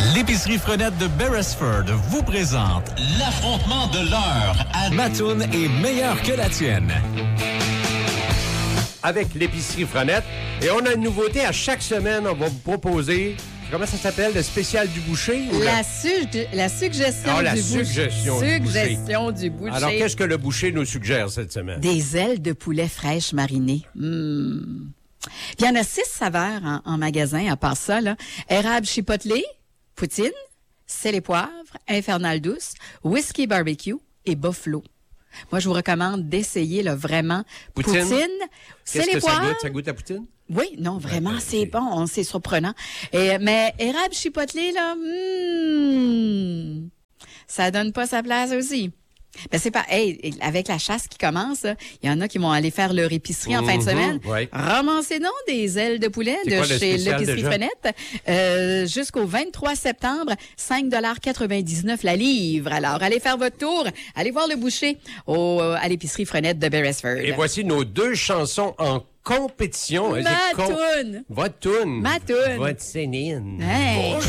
L'épicerie Frenette de Beresford vous présente l'affrontement de l'heure à Mattoon est meilleure que la tienne. Avec l'épicerie Frenette. Et on a une nouveauté à chaque semaine. On va vous proposer, comment ça s'appelle, le spécial du boucher? La suggestion du boucher. Suggestion du boucher. Alors, qu'est-ce que le boucher nous suggère cette semaine? Des ailes de poulet fraîches marinées. Il y en a 6 saveurs en magasin, à part ça, là. Érable chipotelé, poutine, sel et poivre, infernal douce, whisky barbecue et buffalo. Moi, je vous recommande d'essayer là, vraiment poutine. Qu'est-ce que ça goûte? Ça goûte à poutine? Oui, non, vraiment, c'est bon, c'est surprenant. Mais érable chipotelé, là, ça donne pas sa place aussi. Ben c'est pas, avec la chasse qui commence, il y en a qui vont aller faire leur épicerie en fin de semaine. Ouais. Ramassez donc des ailes de poulet de chez l'épicerie Frenette jusqu'au 23 septembre, 5,99 $ la livre. Alors, allez faire votre tour, allez voir le boucher à l'épicerie Frenette de Beresford. Et voici nos 2 chansons en compétition. Ma toune. Votre toune. Ma toune. Votre Céline. Hey.